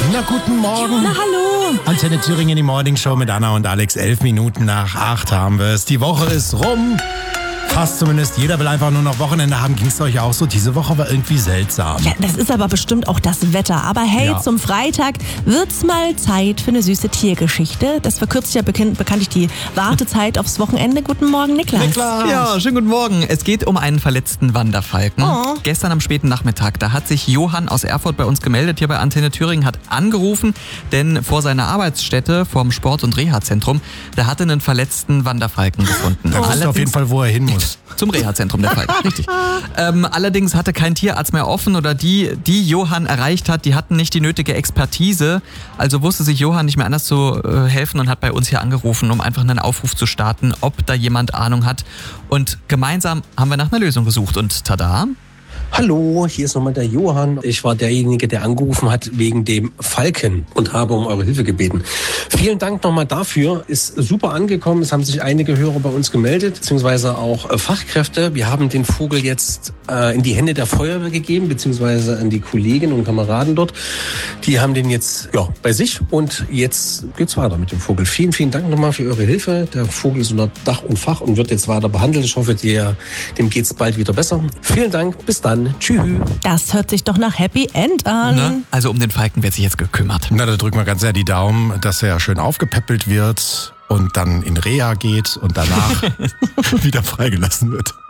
Na, guten Morgen. Na, hallo. Antenne Thüringen, die Morning Show mit Anna und Alex. 11 Minuten nach 8 haben wir es. Die Woche ist rum. Fast zumindest. Jeder will einfach nur noch Wochenende haben. Ging es euch auch so? Diese Woche war irgendwie seltsam. Ja, das ist aber bestimmt auch das Wetter. Aber hey, Ja. Zum Freitag wird's mal Zeit für eine süße Tiergeschichte. Das verkürzt ja bekanntlich die Wartezeit aufs Wochenende. Guten Morgen, Niklas. Ja, schönen guten Morgen. Es geht um einen verletzten Wanderfalken. Oh. Gestern am späten Nachmittag, da hat sich Johann aus Erfurt bei uns gemeldet, hier bei Antenne Thüringen, hat angerufen, denn vor seiner Arbeitsstätte, vorm Sport- und Reha-Zentrum, da hatte einen verletzten Wanderfalken gefunden. Da wisst ihr auf jeden Fall, wo er hin muss. Zum Reha-Zentrum der Falken, richtig. Allerdings hatte kein Tierarzt mehr offen oder die Johann erreicht hat, die hatten nicht die nötige Expertise. Also wusste sich Johann nicht mehr anders zu helfen und hat bei uns hier angerufen, um einfach einen Aufruf zu starten, ob da jemand Ahnung hat. Und gemeinsam haben wir nach einer Lösung gesucht und tada! Hallo, hier ist nochmal der Johann. Ich war derjenige, der angerufen hat wegen dem Falken und habe um eure Hilfe gebeten. Vielen Dank nochmal dafür. Ist super angekommen. Es haben sich einige Hörer bei uns gemeldet, beziehungsweise auch Fachkräfte. Wir haben den Vogel jetzt in die Hände der Feuerwehr gegeben, beziehungsweise an die Kolleginnen und Kameraden dort. Die haben den jetzt bei sich und jetzt geht's weiter mit dem Vogel. Vielen, vielen Dank nochmal für eure Hilfe. Der Vogel ist unter Dach und Fach und wird jetzt weiter behandelt. Ich hoffe, dem geht's bald wieder besser. Vielen Dank. Bis dann. Tschüss. Das hört sich doch nach Happy End an. Ne? Also um den Falken wird sich jetzt gekümmert. Na, da drücken wir ganz sehr die Daumen, dass er schön aufgepäppelt wird und dann in Reha geht und danach wieder freigelassen wird.